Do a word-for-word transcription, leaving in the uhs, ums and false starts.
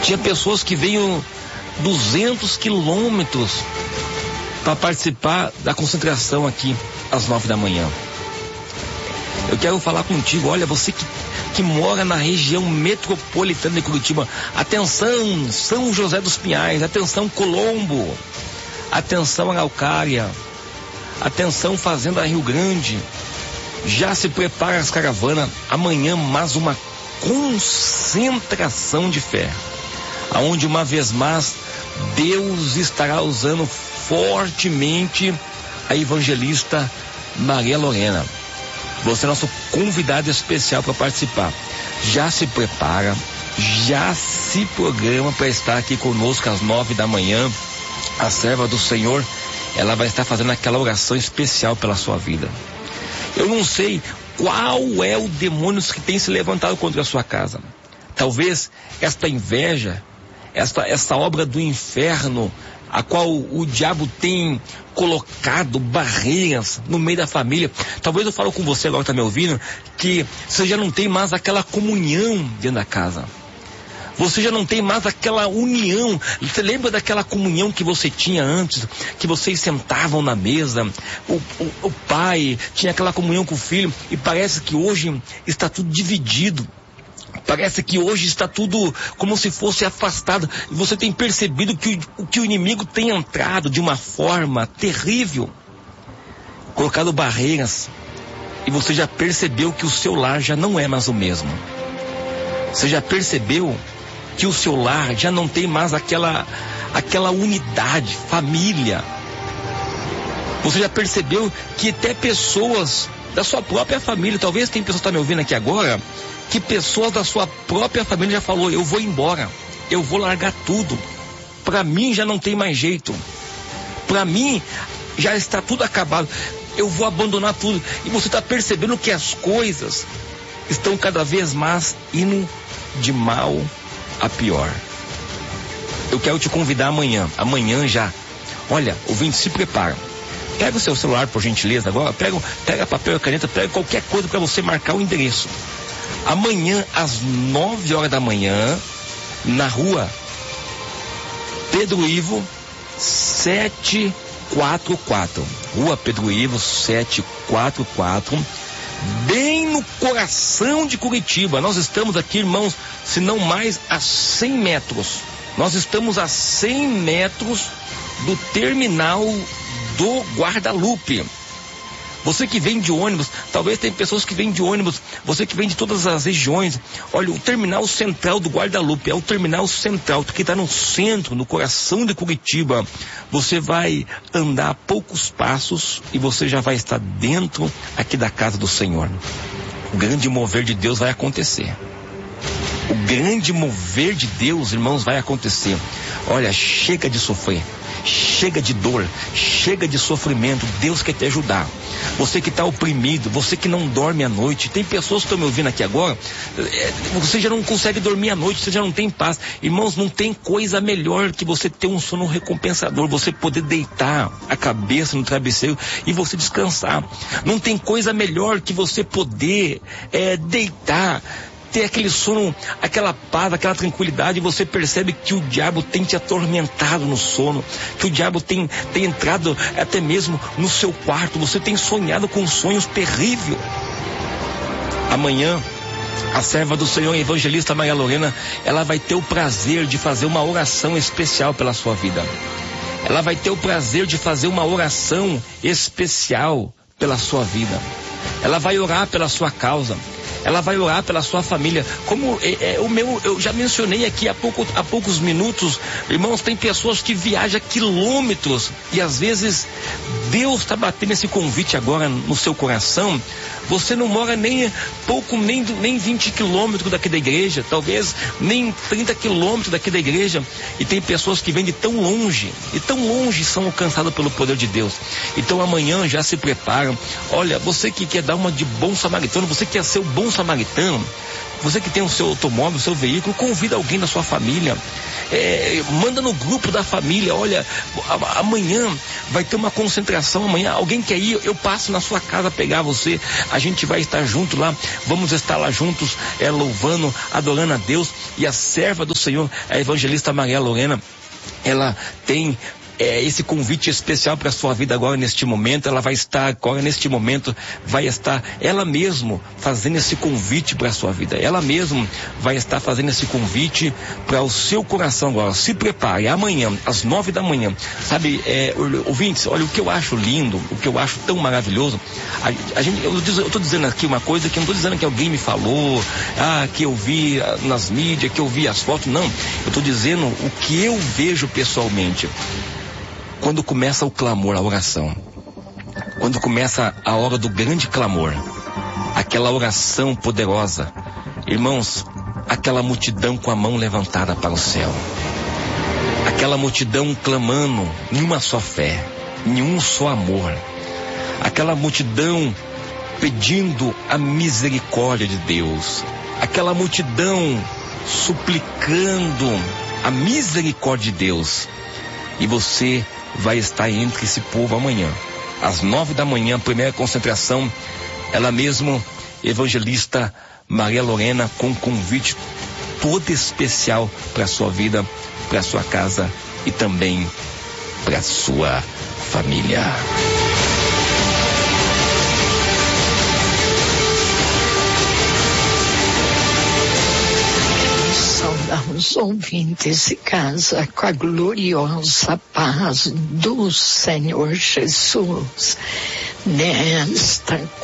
Tinha pessoas que veio duzentos quilômetros para participar da concentração aqui às nove da manhã. Eu quero falar contigo, olha, você que, que mora na região metropolitana de Curitiba, atenção, São José dos Pinhais, atenção, Colombo, atenção, Araucária, atenção, Fazenda Rio Grande, já se prepara as caravanas, amanhã mais uma concentração de fé, aonde uma vez mais Deus estará usando fortemente a evangelista Maria Lorena. Você é nosso convidado especial para participar. Já se prepara, já se programa para estar aqui conosco às nove da manhã. A serva do Senhor, ela vai estar fazendo aquela oração especial pela sua vida. Eu não sei qual é o demônio que tem se levantado contra a sua casa. Talvez esta inveja, esta, esta obra do inferno, a qual o diabo tem colocado barreiras no meio da família. Talvez eu falo com você agora que está me ouvindo, que você já não tem mais aquela comunhão dentro da casa. Você já não tem mais aquela união. Você lembra daquela comunhão que você tinha antes? Que vocês sentavam na mesa, o, o, o pai tinha aquela comunhão com o filho, e parece que hoje está tudo dividido. Parece que hoje está tudo como se fosse afastado. E você tem percebido que o, que o inimigo tem entrado de uma forma terrível, colocado barreiras, e você já percebeu que o seu lar já não é mais o mesmo. Você já percebeu que o seu lar já não tem mais aquela, aquela unidade, família. Você já percebeu que até pessoas da sua própria família, talvez tem pessoas que estão me ouvindo aqui agora, que pessoas da sua própria família já falou, eu vou embora, eu vou largar tudo, para mim já não tem mais jeito, para mim já está tudo acabado, eu vou abandonar tudo. E você está percebendo que as coisas estão cada vez mais indo de mal a pior. Eu quero te convidar amanhã, amanhã já, olha, ouvinte, se prepara. Pega o seu celular, por gentileza, agora, pega, pega papel e caneta, pega qualquer coisa para você marcar o endereço. Amanhã, às nove horas da manhã, na rua Pedro Ivo, setecentos e quarenta e quatro. Rua Pedro Ivo, setecentos e quarenta e quatro, bem no coração de Curitiba. Nós estamos aqui, irmãos, se não mais a cem metros. Nós estamos a cem metros do terminal do Guadalupe. Você que vem de ônibus, talvez tem pessoas que vêm de ônibus, você que vem de todas as regiões. Olha, o terminal central do Guadalupe é o terminal central, que está no centro, no coração de Curitiba. Você vai andar poucos passos e você já vai estar dentro aqui da casa do Senhor. O grande mover de Deus vai acontecer. O grande mover de Deus, irmãos, vai acontecer. Olha, chega de sofrer. Chega de dor, chega de sofrimento. Deus quer te ajudar. Você que está oprimido, você que não dorme à noite. Tem pessoas que estão me ouvindo aqui agora, você já não consegue dormir à noite, você já não tem paz. Irmãos, não tem coisa melhor que você ter um sono recompensador, você poder deitar a cabeça no travesseiro e você descansar. Não tem coisa melhor que você poder é, deitar, ter aquele sono, aquela paz, aquela tranquilidade, e você percebe que o diabo tem te atormentado no sono, que o diabo tem, tem entrado até mesmo no seu quarto, você tem sonhado com sonhos terríveis. Amanhã, a serva do Senhor, a evangelista Maria Lorena, ela vai ter o prazer de fazer uma oração especial pela sua vida. Ela vai ter o prazer de fazer uma oração especial pela sua vida. Ela vai orar pela sua causa. Ela vai orar pela sua família. Como é, é, o meu, eu já mencionei aqui há, pouco, há poucos minutos, irmãos, tem pessoas que viajam quilômetros e às vezes Deus está batendo esse convite agora no seu coração. Você não mora nem pouco, nem, nem vinte quilômetros daqui da igreja, talvez nem trinta quilômetros daqui da igreja, e tem pessoas que vêm de tão longe, e tão longe são alcançadas pelo poder de Deus. Então amanhã já se preparam. Olha, você que quer dar uma de bom samaritano, você quer ser o bom samaritano, Você que tem o seu automóvel, o seu veículo, convida alguém da sua família. É, manda no grupo da família, olha, amanhã vai ter uma concentração, amanhã alguém quer ir, eu passo na sua casa pegar você, a gente vai estar junto lá, vamos estar lá juntos, é, louvando, adorando a Deus. E a serva do Senhor, a evangelista Maria Lorena, ela tem É, esse convite especial para a sua vida agora neste momento. Ela vai estar agora neste momento, vai estar ela mesmo fazendo esse convite para a sua vida. Ela mesmo vai estar fazendo esse convite para o seu coração agora. Se prepare, amanhã, às nove da manhã. Sabe, é, ouvintes, olha, o que eu acho lindo, o que eu acho tão maravilhoso, a, a gente, eu estou dizendo aqui uma coisa que eu não estou dizendo que alguém me falou, ah, que eu vi nas mídias, que eu vi as fotos, não. Eu estou dizendo o que eu vejo pessoalmente. Quando começa o clamor, a oração, quando começa a hora do grande clamor, aquela oração poderosa, irmãos, aquela multidão com a mão levantada para o céu, aquela multidão clamando em uma só fé, em um só amor, aquela multidão pedindo a misericórdia de Deus, aquela multidão suplicando a misericórdia de Deus. E você vai estar entre esse povo amanhã, às nove da manhã, primeira concentração, ela mesmo, evangelista Maria Lorena, com um convite todo especial para a sua vida, para a sua casa e também para a sua família. Saudamos ouvintes de casa com a gloriosa paz do Senhor Jesus nesta